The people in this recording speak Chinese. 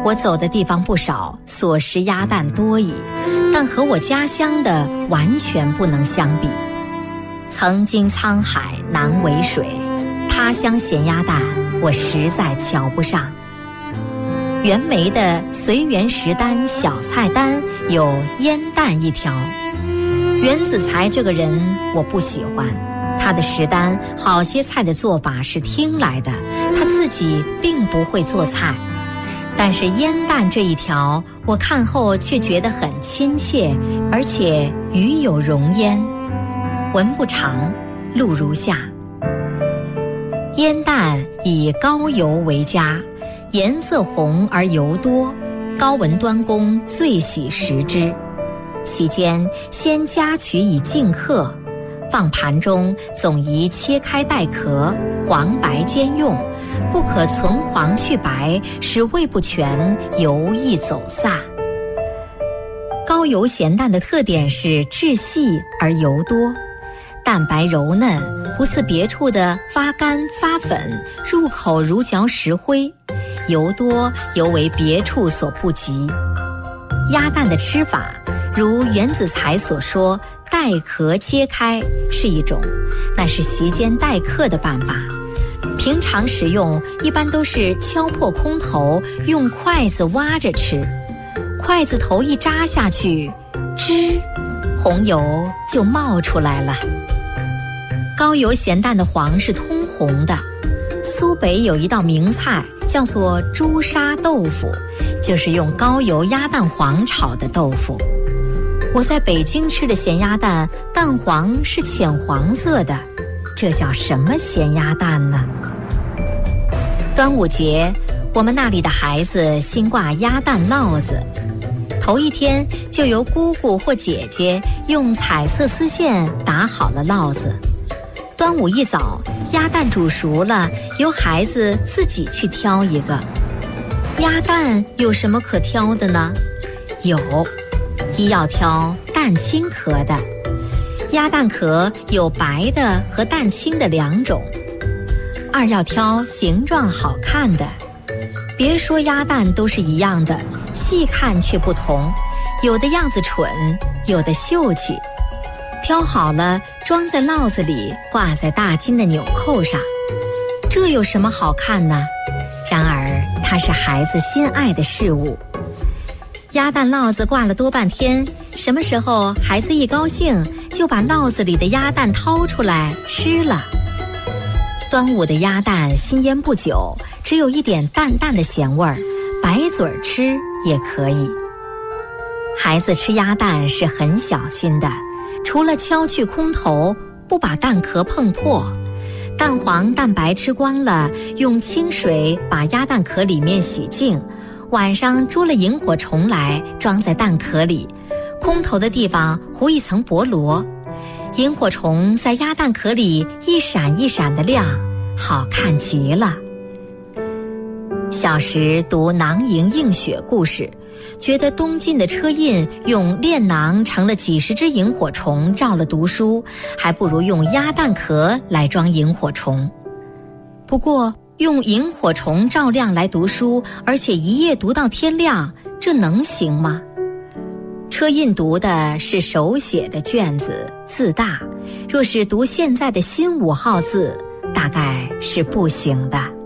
我走的地方不少，所食鸭蛋多矣，但和我家乡的完全不能相比。曾经沧海难为水，他乡咸鸭蛋我实在瞧不上。袁枚的随园食单小菜单有腌蛋一条。袁子才这个人我不喜欢，他的食单好些菜的做法是听来的，他自己并不会做菜。但是腌蛋这一条，我看后却觉得很亲切，而且语有容焉。文不长，录如下：腌蛋以高油为佳，颜色红而油多，高文端公最喜食之。席间先夹取以净客，放盘中总宜切开带壳，黄白兼用，不可存黄去白，使味不全，油易走散。高油咸蛋的特点是质细而油多，蛋白柔嫩，不似别处的发干发粉，入口如嚼石灰，油多尤为别处所不及。鸭蛋的吃法如袁子才所说，带壳切开是一种，那是席间待客的办法。平常食用一般都是敲破空头，用筷子挖着吃，筷子头一扎下去，吱，红油就冒出来了。高油咸蛋的黄是通红的。苏北有一道名菜叫做朱砂豆腐，就是用高油鸭蛋黄炒的豆腐。我在北京吃的咸鸭蛋，蛋黄是浅黄色的，这叫什么咸鸭蛋呢？端午节，我们那里的孩子新挂鸭蛋烙子，头一天就由姑姑或姐姐用彩色丝线打好了烙子。端午一早，鸭蛋煮熟了，由孩子自己去挑一个。鸭蛋有什么可挑的呢？有，一要挑蛋清壳的。鸭蛋壳有白的和蛋清的两种。二要挑形状好看的。别说鸭蛋都是一样的，细看却不同，有的样子蠢，有的秀气。挑好了，装在烙子里，挂在大金的纽扣上。这有什么好看呢？然而它是孩子心爱的事物。鸭蛋烙子挂了多半天，什么时候孩子一高兴，就把烙子里的鸭蛋掏出来吃了。端午的鸭蛋新腌不久，只有一点淡淡的咸味儿，白嘴吃也可以。孩子吃鸭蛋是很小心的，除了敲去空头，不把蛋壳碰破，蛋黄蛋白吃光了，用清水把鸭蛋壳里面洗净，晚上捉了萤火虫来装在蛋壳里，空头的地方糊一层薄萝，萤火虫在鸭蛋壳里一闪一闪的亮，好看极了。小时读囊萤映雪故事，觉得东晋的车胤用炼囊成了几十只萤火虫照了读书，还不如用鸭蛋壳来装萤火虫。不过用萤火虫照亮来读书，而且一夜读到天亮，这能行吗？车胤读的是手写的卷子，字大，若是读现在的新5号字，大概是不行的。